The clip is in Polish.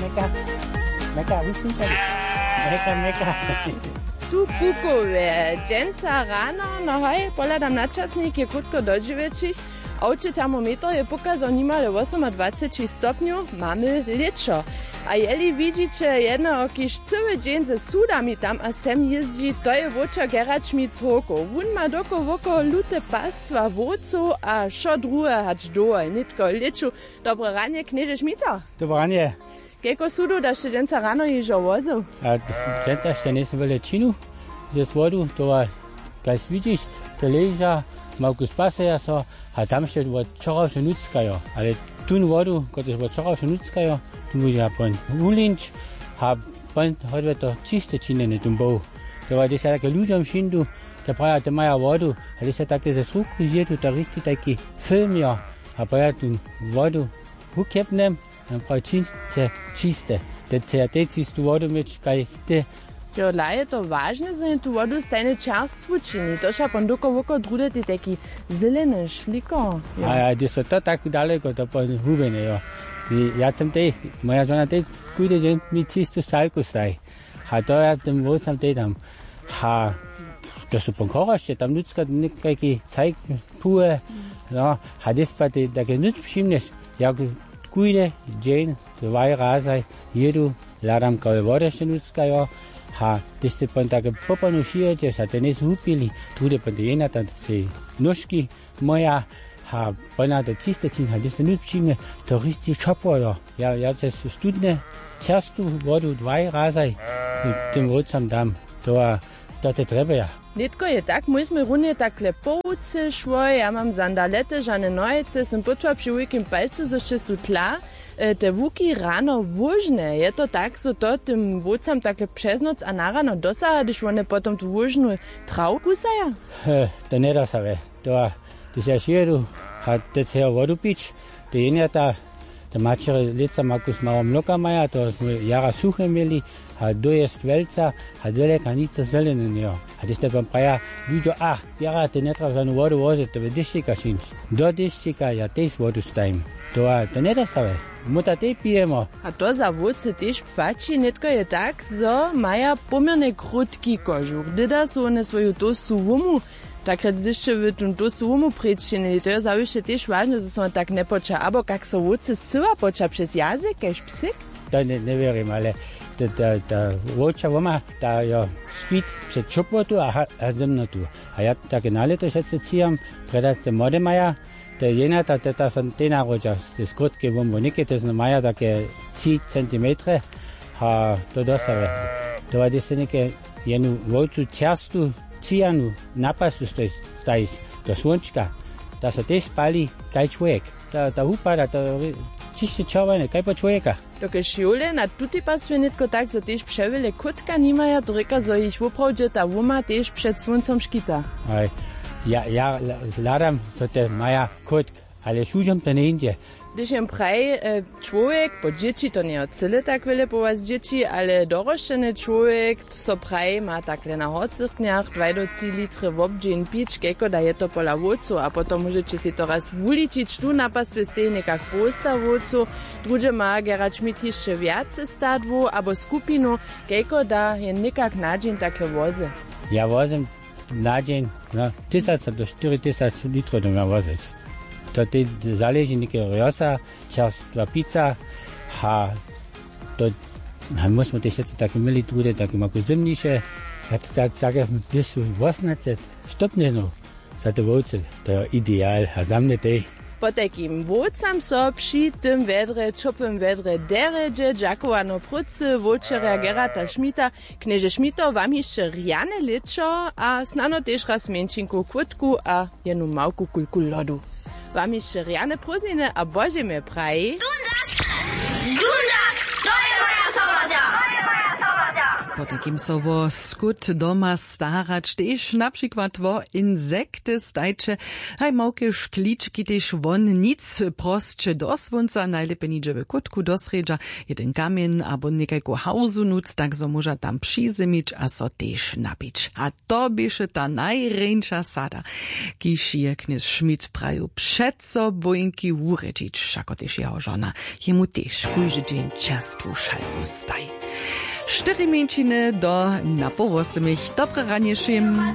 Meka, wyśmieszaj. Meka. Tu Kukowe, dżęca rano, no hej, poladam na czasnik, je krótko do 9. Oczy termometr je pokazał niemal 28 stopniów, mamy leczo. A jeli widzicie jedno okiś cały dzień ze sudami tam a sem jeździ, to je wóča Gerard Schmitz-Hoko. Wun ma doko woko lute pastwa wódców, a šo druhe hać dołe, nitko leczu. Dobre ranie, knieże Schmita. Dobre ranie. Kieko sudu, da ste dżęca rano jeżo wozu? A dżęca jeszcze nie są wiele činu ze wodu, to jak widzisz, to leża, Markus Passeja so, a tam ще od wczoraj się nuckają, ale tu wodu, która od wczoraj się nuckają, tu musi pan ulinč, a pan chodzi to czyste czynne tym boł. To jest takie ludziom szyndu, to prawie to mają wodu, ale jest takie ze słuchu, że to richtig taki film, ja, a prawie tu wodu ukepnem, a prawie czyste. Te czyste wodu mieć, kaj ste. Dla je to ważne, że tu wodu stajne czerstwu czyni. To się pan doko woko drude ty taki zelene szliko. A to jest to tak daleko, to pan hubene, ja. Ja sam tej, moja żona tej, kurde dzień mi czysto salku staj. A to ja tym wódcam tej tam. A to są ponkoroście, tam ludzka nekaki cajk pue. No, a to pa takie nic przyjemność, jak kurde dzień, 2 razy jedu, ladam koło wodę jeszcze ludzka, ja. A to jest pan takie popanu szyjecie, a to nie są upili, trude pan to jena, tam się nóżki moja, a pana to czyste czyn, a to jest nic przyjemne, to richtig czopło, ja. Ja też studne czerstwu wodę 2 razy tym wódcam dam, to te trzeba, ja. Nitko je tak, myśmy runie takle połce szło, ja mam sandalety, żane nojce, sem potła przy łykim palcu, zoście su tla, te łuki rano wóżne, je to tak, so to tym wódcam takle przez noc a na rano dosaha, gdyż one potom tu wóżnu trawku saja? To nie da sobie, to się sieru, a te się wodu pić, to jenia ta mačere lica Markus malo mloka maja, to smo jara suche mieli, a do jest velca, a deleka nico zelene njo. A to ste pan praja, ludzo, jara te ne treba žanu vodu voziti, to bi diščika šinč. Do diščika ja tejs vodu stajim. To ne da stave, muta te pijemo. A to za wódce też płaci, nitko je tak, zo maja pomerne krótki kožuch. Dyda su one svoju tostu wumu, tak jeszcze w tym tostu wumu prečini. To je zawisze też ważne, że są tak ne poča. Abo kak so wódce zcyła poča przez jazyk, kaž psik? To nie wierim, ale ta wódca woma, ta jo spit przed čopotu a zimno tu. A ja takie naleto się cijam, predać te mode maja, to jena ta są te narodzia, te skrótkie wombo, niekie to są maja takie 3 centimetre, a to dostaje. To jest niekie jenu wódcu czerstu, cijanu, napasu stajis, do słonczka, ta się też pali kaj człowiek. Ta hupa, ta czyste czerwone, kaj po człowieka. Doke šiole na tutej pastwie nitko tak, zo też przewile kutka nimaja, to reka, zo ich woprawdzie ta wuma też przed słońcem szkita. Ja ladam, so te maja kutk, ale šužam to nie idzie. Gdyż jem praj człowiek, bo dzieci to nie ocyle tak wiele po was dzieci, ale doroszczeny człowiek, so praj ma takle na hocyrtniach 2-3 litry wobdżin pić, kieko daje to pola wódcu, a potom możecie si to raz wuličić tu na pastwie stejnie jak prosta wódcu, drugie ma Gerard Schmidt jeszcze więcej stadwu, abo skupinu, kieko da je nikak na dzień takle wozy. Ja wozem na dzień, no, 1000 do 4000 litrów do mnie wozić. To te zależy niekiego riosa, czerstwa pizza, a to musimy też takie mieli trudy, takie mało zimniejsze. Ja tak sage, das wasnacet, stopnie no, za te wódce, to jest ideal, a za mnie tej. Po takim wódcam so przy tym wedre, czopym wedre deredzie, dziakowano prucy, wódczera Gerarda Schmita, knieże Schmito, wam jeszcze riane leczo, a snano też raz męczinku kutku, a jedną małku kulku lodu. Wam jeszcze riane prózdniny, a Boże mnie praji. Dundak! To je moja sobota! takim so skut doma starać, też na przykład insekty stajcze, haj małkie szkliczki też won nic prostsze do słońca, najlepiej nidzie w kutku dosredza, jeden kamień albo niekajku hausu nuc, tak so może tam przyzymić, a so też napić. A to bieše ta najreńsza sada, kiż je kniez Schmidt praju przed sobojnki uredzić, szako też jeho żona, jemu też kujże dzień czastwu szalbu staj. 4 minutiny do na poł 8. Dobre ranie všim.